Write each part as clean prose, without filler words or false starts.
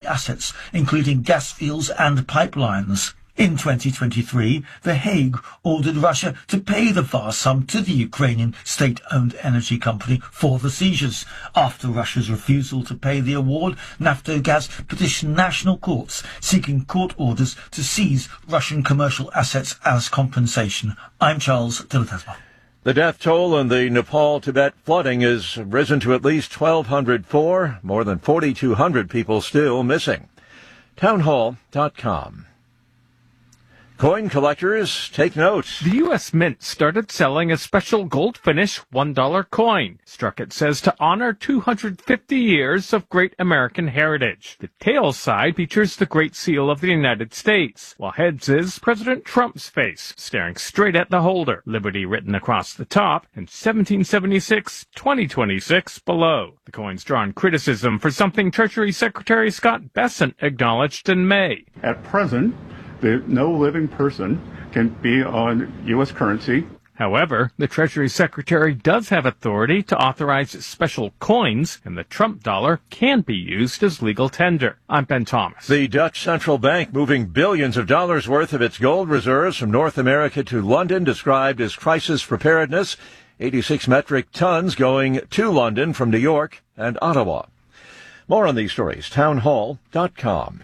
assets, including gas fields and pipelines. In 2023, The Hague ordered Russia to pay the vast sum to the Ukrainian state-owned energy company for the seizures. After Russia's refusal to pay the award, Naftogaz petitioned national courts, seeking court orders to seize Russian commercial assets as compensation. I'm Charles Dilatesma. The death toll in the Nepal-Tibet flooding has risen to at least 1,204, more than 4,200 people still missing. Townhall.com. Coin collectors, take note. The U.S. Mint started selling a special gold-finish $1 coin. Struck, it says, to honor 250 years of great American heritage. The tail side features the Great Seal of the United States, while heads is President Trump's face, staring straight at the holder, Liberty written across the top, and 1776, 2026 below. The coin's drawn criticism for something Treasury Secretary Scott Bessent acknowledged in May. At present, no living person can be on U.S. currency. However, the Treasury Secretary does have authority to authorize special coins, and the Trump dollar can be used as legal tender. I'm Ben Thomas. The Dutch central bank moving billions of dollars worth of its gold reserves from North America to London, described as crisis preparedness. 86 metric tons going to London from New York and Ottawa. More on these stories, townhall.com.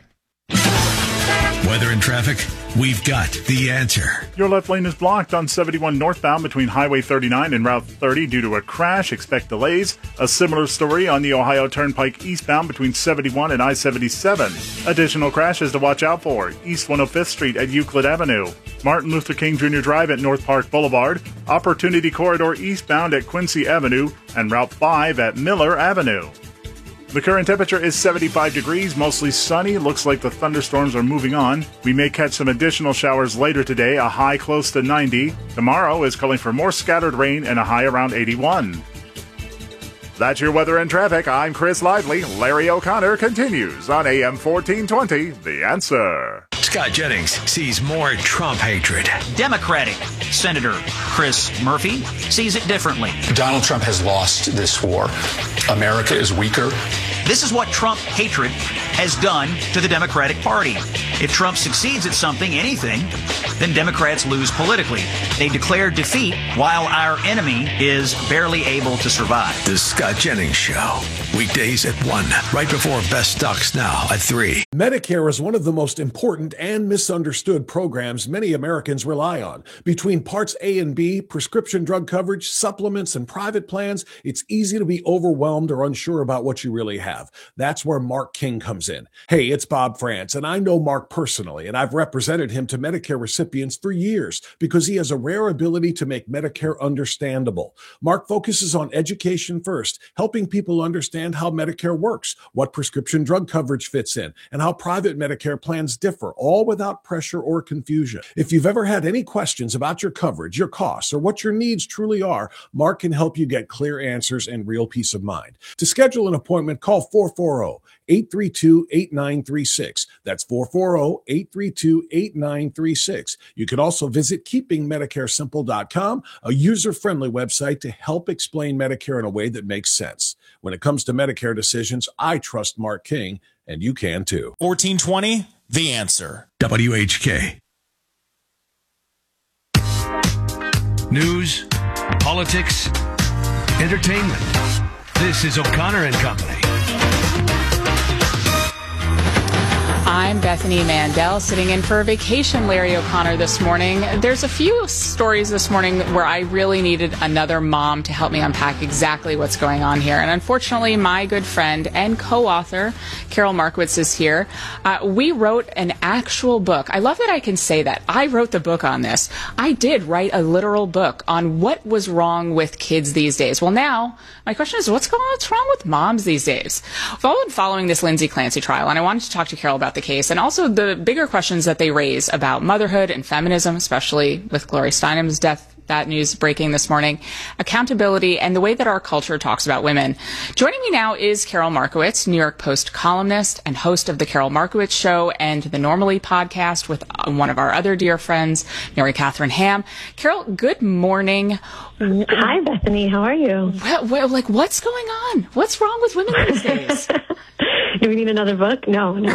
Weather and traffic, we've got the answer. Your left lane is blocked on 71 northbound between Highway 39 and Route 30 due to a crash. Expect delays. A similar story on the Ohio Turnpike eastbound between 71 and I-77. Additional crashes to watch out for. East 105th Street at Euclid Avenue. Martin Luther King Jr. Drive at North Park Boulevard. Opportunity Corridor eastbound at Quincy Avenue. And Route 5 at Miller Avenue. The current temperature is 75 degrees, mostly sunny. Looks like the thunderstorms are moving on. We may catch some additional showers later today, a high close to 90. Tomorrow is calling for more scattered rain and a high around 81. That's your weather and traffic. I'm Chris Lively. Larry O'Connor continues on AM 1420, The Answer. Scott Jennings sees more Trump hatred. Democratic Senator Chris Murphy sees it differently. Donald Trump has lost this war. America is weaker. This is what Trump hatred has done to the Democratic Party. If Trump succeeds at something, anything, then Democrats lose politically. They declare defeat while our enemy is barely able to survive. The Scott Jennings Show. Weekdays at 1, right before Best Stocks Now at 3. Medicare is one of the most important and misunderstood programs many Americans rely on. Between Parts A and B, prescription drug coverage, supplements, and private plans, it's easy to be overwhelmed or unsure about what you really have. That's where Mark King comes in. Hey, it's Bob France, and I know Mark personally, and I've represented him to Medicare recipients for years because he has a rare ability to make Medicare understandable. Mark focuses on education first, helping people understand how Medicare works, what prescription drug coverage fits in, and how private Medicare plans differ, all without pressure or confusion. If you've ever had any questions about your coverage, your costs, or what your needs truly are, Mark can help you get clear answers and real peace of mind. To schedule an appointment, call 440-832-8936. That's 440-832-8936. You can also visit keepingmedicaresimple.com, a user-friendly website to help explain Medicare in a way that makes sense. When it comes to Medicare decisions, I trust Mark King, and you can too. 1420, The Answer. WHK. News, politics, entertainment. This is O'Connor and Company. I'm Bethany Mandel, sitting in for vacation Larry O'Connor this morning. There's a few stories this morning where I really needed another mom to help me unpack exactly what's going on here. And unfortunately, my good friend and co-author, Carol Markowitz, is here. We wrote an actual book. I love that I can say that. I wrote the book on this. I did write a literal book on what was wrong with kids these days. Well, now, my question is, what's wrong with moms these days? I've all been following this Lindsay Clancy trial, and I wanted to talk to Carol about the case and also the bigger questions that they raise about motherhood and feminism, especially with Gloria Steinem's death. That news breaking this morning, accountability, and the way that our culture talks about women. Joining me now is Carol Markowitz, New York Post columnist and host of The Carol Markowitz Show and the Normally podcast with one of our other dear friends, Mary Catherine Ham. Carol, good morning. Hi, Bethany. How are you? Well, what's going on? What's wrong with women these days? Do we need another book? No.